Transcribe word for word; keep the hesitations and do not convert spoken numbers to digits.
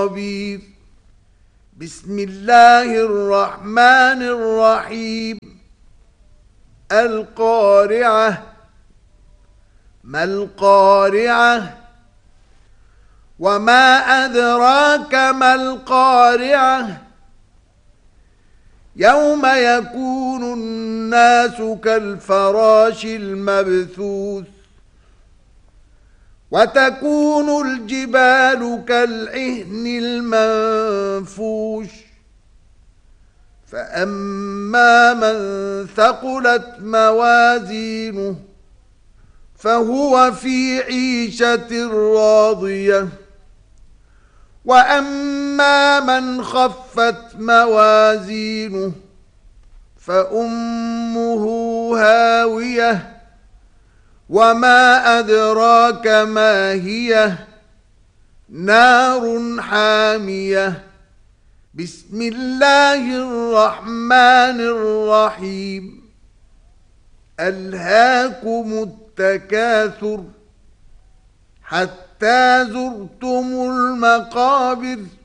خبير. بسم الله الرحمن الرحيم. القارعة. ما القارعة؟ وما أدراك ما القارعة؟ يوم يكون الناس كالفراش المبثوث وتكون الجبال كالعهن المنفوش فأما من ثقلت موازينه فهو في عيشة راضية وأما من خفت موازينه فأمه هاوية وما أدراك ما هي نار حامية. بسم الله الرحمن الرحيم. ألهاكم التكاثر حتى زرتم المقابر